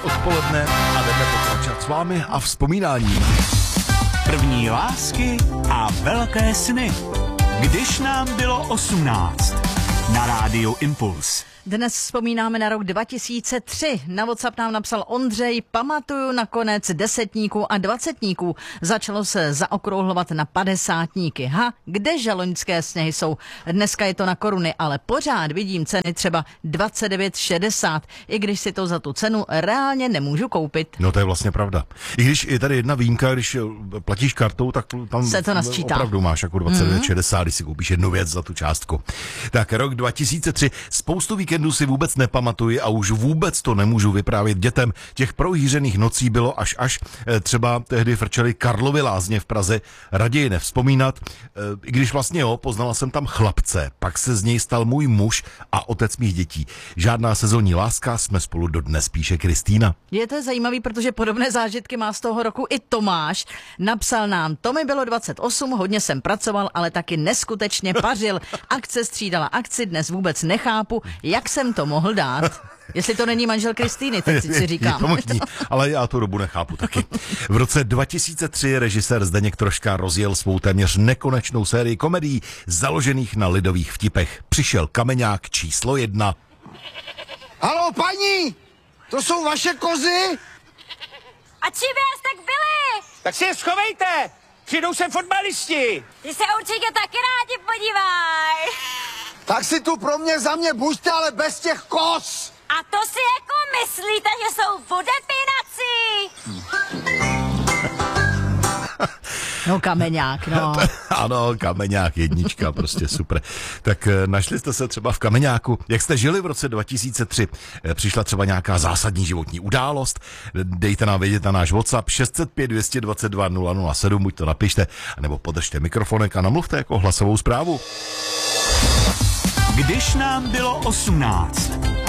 Odpoledne a jdeme pokračovat s vámi a vzpomínáním. První lásky a velké sny. Když nám bylo 18. Na rádiu Impuls. Dnes vzpomínáme na rok 2003. Na WhatsApp nám napsal Ondřej: pamatuju na konec desetníků a dvacetníků. Začalo se zaokrouhlovat na padesátníky. Kdeže loňské sněhy jsou? Dneska je to na koruny, ale pořád vidím ceny třeba 29,60. I když si to za tu cenu reálně nemůžu koupit. No to je vlastně pravda. I když je tady jedna výjimka, když platíš kartou, tak tam se to nasčítá. Opravdu máš jako 29,60, když si koupíš jednu věc za tu částku. Tak rok 2003. Spoustu víkendů si vůbec nepamatuji a už vůbec to nemůžu vyprávět dětem. Těch prohýřených nocí bylo až. Třeba tehdy frčeli Karlovy lázně v Praze, raději nevzpomínat. I když vlastně poznala jsem tam chlapce, pak se z něj stal můj muž a otec mých dětí. Žádná sezónní láska, jsme spolu dodnes, píše Kristýna. Je to zajímavý, protože podobné zážitky má z toho roku i Tomáš. Napsal nám: to mi bylo 28, hodně jsem pracoval, ale taky neskutečně pařil. Akce střídala akci, dnes vůbec nechápu, jak jsem to mohl dát. Jestli to není manžel Kristýny, teď si říkám. Je to možný, ale já tu dobu nechápu taky. V roce 2003 režisér Zdeněk Troška rozjel svou téměř nekonečnou sérii komedií založených na lidových vtipech. Přišel Kameňák číslo 1. Haló, paní! To jsou vaše kozy? A čím vás tak byli? Tak si je schovejte! Přijdou sem fotbalisti! Ty se určitě taky rádi podívaj. Tak si tu pro mě za mě buďte, ale bez těch koz! A to si jako myslíte, že jsou vodepínací? No Kameňák, no. Ano, Kameňák, jednička, prostě super. Tak našli jste se třeba v Kameňáku? Jak jste žili v roce 2003? Přišla třeba nějaká zásadní životní událost? Dejte nám vědět na náš WhatsApp 605 222 007, buď to napište, nebo podržte mikrofonek a namluvte jako hlasovou zprávu. Když nám bylo 18.